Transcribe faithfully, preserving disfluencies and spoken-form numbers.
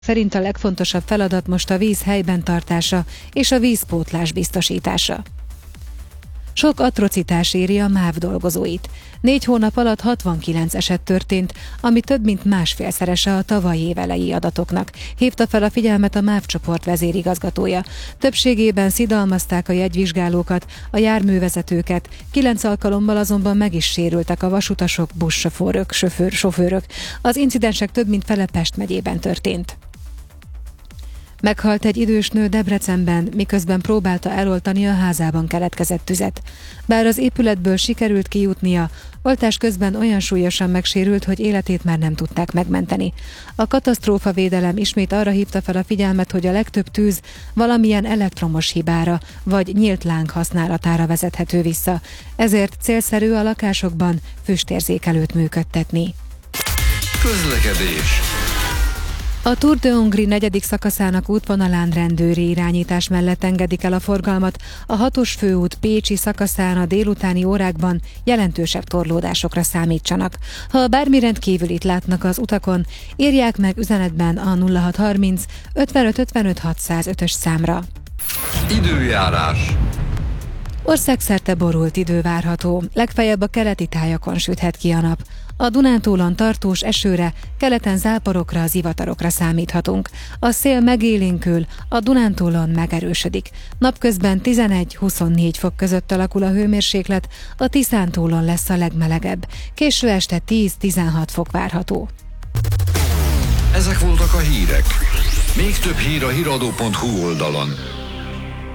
Szerint a legfontosabb feladat most a víz helyben tartása és a vízpótlás biztosítása. Sok atrocitás éri a MÁV dolgozóit. Négy hónap alatt hatvankilenc eset történt, ami több mint másfélszerese a tavalyi év elejé adatoknak, hívta fel a figyelmet a MÁV csoport vezérigazgatója. Többségében szidalmazták a jegyvizsgálókat, a járművezetőket, kilenc alkalommal azonban meg is sérültek a vasutasok, buszsofőrök, sofőr, sofőrök. Az incidensek több mint fele Pest megyében történt. Meghalt egy idős nő Debrecenben, miközben próbálta eloltani a házában keletkezett tüzet. Bár az épületből sikerült kijutnia, oltás közben olyan súlyosan megsérült, hogy életét már nem tudták megmenteni. A katasztrófavédelem ismét arra hívta fel a figyelmet, hogy a legtöbb tűz valamilyen elektromos hibára vagy nyílt láng használatára vezethető vissza. Ezért célszerű a lakásokban füstérzékelőt működtetni. Közlekedés. A Tour de Hongrie negyedik szakaszának útvonalán rendőri irányítás mellett engedik el a forgalmat, a hatos főút pécsi szakaszán a délutáni órákban jelentősebb torlódásokra számítsanak. Ha bármi rendkívülit látnak az utakon, írják meg üzenetben a nulla hat harminc ötvenöt ötvenöt hatszázötös számra. Időjárás. Országszerte borult idő várható, legfeljebb a keleti tájakon süthet ki a nap. A Dunántúlon tartós esőre, keleten záporokra, zivatarokra számíthatunk. A szél megélénkül, a Dunántúlon megerősödik. Napközben tizenegy-huszonnégy fok között alakul a hőmérséklet, a Tiszántúlon lesz a legmelegebb. Késő este tíz-tizenhat fok várható. Ezek voltak a hírek. Még több hír a híradó pont hu oldalon.